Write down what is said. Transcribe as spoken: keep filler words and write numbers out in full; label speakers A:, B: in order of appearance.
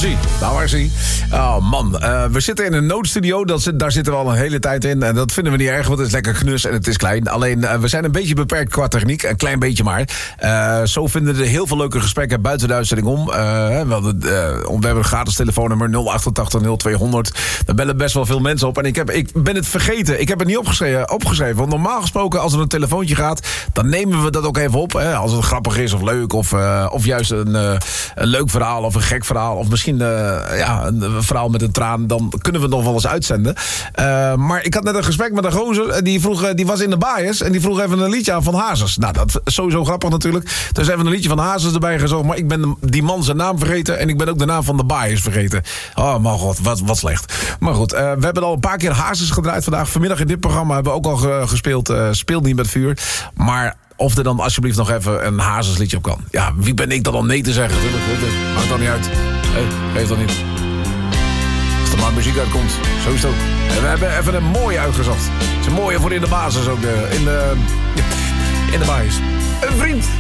A: Vakantie, daar was hij. Oh man, uh, we zitten in een noodstudio. Dat zit, daar zitten we al een hele tijd in. En dat vinden we niet erg, want het is lekker knus en het is klein. Alleen, uh, we zijn een beetje beperkt qua techniek. Een klein beetje maar. Uh, zo vinden er heel veel leuke gesprekken buiten de uitzending om. Uh, we, hadden, uh, we hebben een gratis telefoonnummer nul acht acht nul twee honderd. Daar bellen best wel veel mensen op. En ik, heb, ik ben het vergeten. Ik heb het niet opgeschreven, opgeschreven. Want normaal gesproken, als er een telefoontje gaat, dan nemen we dat ook even op. Hè, als het grappig is of leuk. Of, uh, of juist een, uh, een leuk verhaal of een gek verhaal. Of misschien uh, ja, een verhaal met een traan. Dan kunnen we het nog wel eens uitzenden. Uh, maar ik had net een gesprek met een gozer. Die, vroeg, die was in de bias. En die vroeg even een liedje aan Van Hazes. Nou, dat is sowieso grappig natuurlijk. Dus even een liedje van Hazes erbij gezocht. Maar ik ben die man zijn naam vergeten. En ik ben ook de naam van de bias vergeten. Oh mijn god, wat, wat slecht. Maar goed, uh, we hebben al een paar keer Hazes gedraaid vandaag. Vanmiddag in dit programma hebben we ook al ge, gespeeld. Uh, Speelt niet met vuur. Maar of er dan alsjeblieft nog even een Hazesliedje op kan. Ja, wie ben ik dan om nee te zeggen? Maakt dan niet uit. Hey, geeft dan niet. Als er maar muziek uitkomt. Zo is het ook. En we hebben even een mooie uitgezocht. Het is een mooie voor in de basis ook. De, in de, in de bias. Een vriend